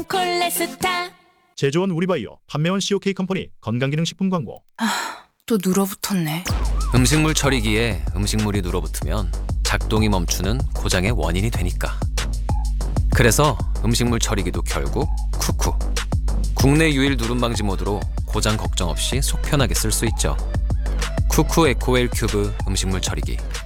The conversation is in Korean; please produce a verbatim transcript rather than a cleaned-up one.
모든 콜레스타. 제조원 우리바이오, 판매원 씨오케이 컴퍼니 건강기능식품 광고. 또 눌어붙었네. 음식물 처리기에 음식물이 눌어붙으면 작동이 멈추는 고장의 원인이 되니까. 그래서 음식물 처리기도 결국 쿠쿠. 국내 유일 누름방지 모드로 고장 걱정 없이 속 편하게 쓸 수 있죠. 쿠쿠 에코웰 큐브 음식물 처리기.